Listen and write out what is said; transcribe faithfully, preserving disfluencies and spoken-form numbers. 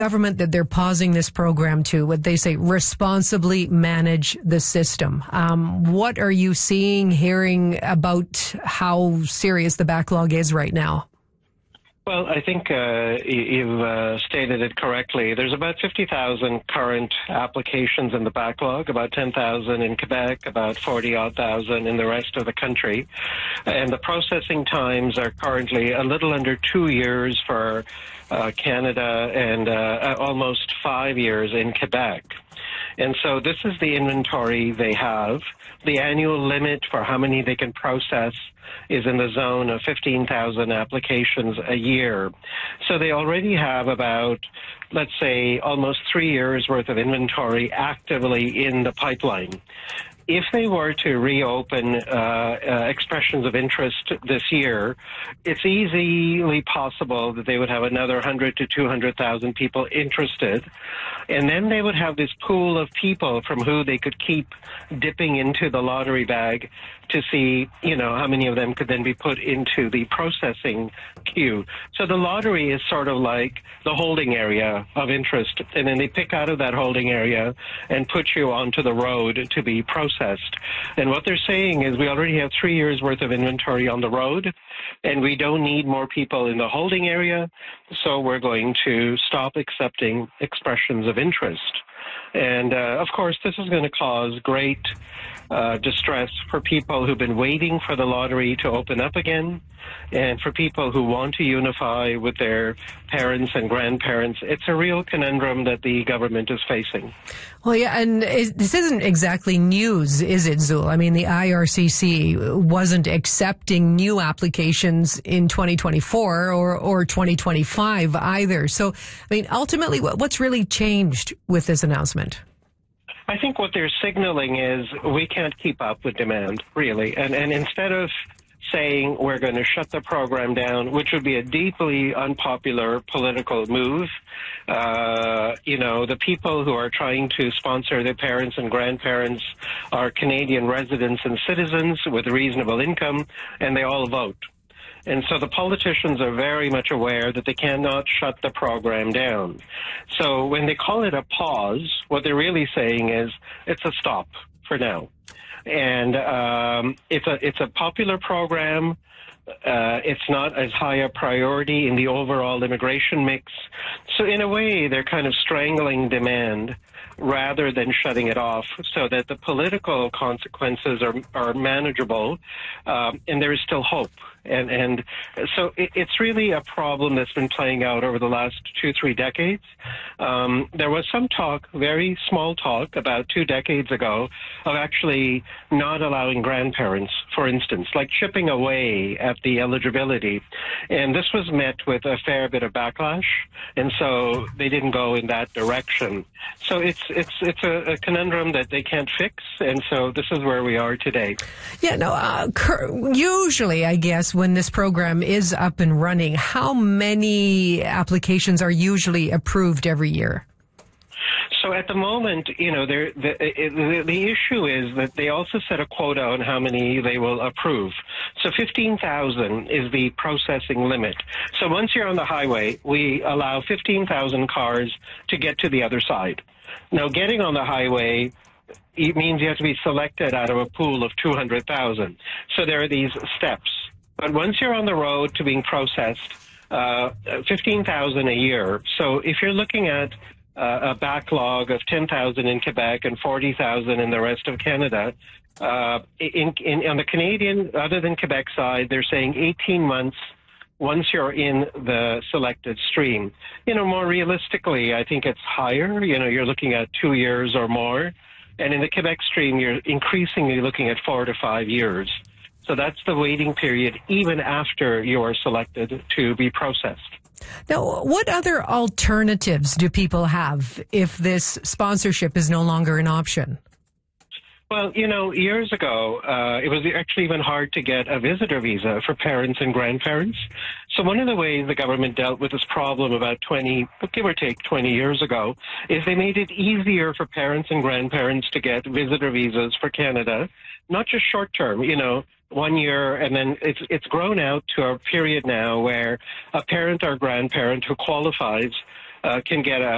government that they're pausing this program to, what they say, responsibly manage the system. Um, what are you seeing, hearing about how serious the backlog is right now? Well, I think uh, you've uh, stated it correctly. There's about fifty thousand current applications in the backlog, about ten thousand in Quebec, about forty-odd thousand in the rest of the country. And the processing times are currently a little under two years for uh, Canada and uh, almost five years in Quebec. And so this is the inventory they have. The annual limit for how many they can process is in the zone of fifteen thousand applications a year. So they already have about, let's say, almost three years worth of inventory actively in the pipeline. If they were to reopen uh, uh, expressions of interest this year, it's easily possible that they would have another one hundred to two hundred thousand people interested. And then they would have this pool of people from who they could keep dipping into the lottery bag to see, you know, how many of them could then be put into the processing queue. So the lottery is sort of like the holding area of interest. And then they pick out of that holding area and put you onto the road to be processed. And what they're saying is we already have three years worth of inventory on the road, and we don't need more people in the holding area, so we're going to stop accepting expressions of interest. And, uh, of course, this is going to cause great uh, distress for people who've been waiting for the lottery to open up again, and for people who want to unify with their parents and grandparents. It's a real conundrum that the government is facing. Well, yeah, and is, this isn't exactly news, is it, Zul? I mean, the I R C C wasn't accepting new applications in twenty twenty-four or, or twenty twenty-five either. So, I mean, ultimately, what's really changed with this announcement? I think what they're signaling is we can't keep up with demand, really. And, and instead of saying we're going to shut the program down, which would be a deeply unpopular political move. Uh, you know, the people who are trying to sponsor their parents and grandparents are Canadian residents and citizens with reasonable income, and they all vote. And so the politicians are very much aware that they cannot shut the program down. So when they call it a pause, what they're really saying is it's a stop for now. And um, it's a it's a popular program. Uh, it's not as high a priority in the overall immigration mix. So in a way, they're kind of strangling demand rather than shutting it off, so that the political consequences are are manageable, um, and there is still hope. And and so it, it's really a problem that's been playing out over the last two, three decades. Um, there was some talk, very small talk, about two decades ago of actually not allowing grandparents, for instance, like chipping away at the eligibility. And this was met with a fair bit of backlash, and so they didn't go in that direction. So it's it's it's a, a conundrum that they can't fix, and so this is where we are today. Yeah, no, uh, usually, I guess, when this program is up and running, how many applications are usually approved every year? So at the moment, you know, the, the, the issue is that they also set a quota on how many they will approve. So fifteen thousand is the processing limit. So once you're on the highway, we allow fifteen thousand cars to get to the other side. Now, getting on the highway, it means you have to be selected out of a pool of two hundred thousand. So there are these steps. But once you're on the road to being processed, uh, fifteen thousand a year. So if you're looking at uh, a backlog of ten thousand in Quebec and forty thousand in the rest of Canada, uh, in, in, on the Canadian, other than Quebec side, they're saying eighteen months once you're in the selected stream. You know, more realistically, I think it's higher. You know, you're looking at two years or more. And in the Quebec stream, you're increasingly looking at four to five years. So that's the waiting period, even after you are selected to be processed. Now, what other alternatives do people have if this sponsorship is no longer an option? Well, you know, years ago, uh, it was actually even hard to get a visitor visa for parents and grandparents. So one of the ways the government dealt with this problem about twenty, give or take twenty years ago, is they made it easier for parents and grandparents to get visitor visas for Canada, not just short term, you know, one year, and then it's it's grown out to a period now where a parent or grandparent who qualifies uh, can get a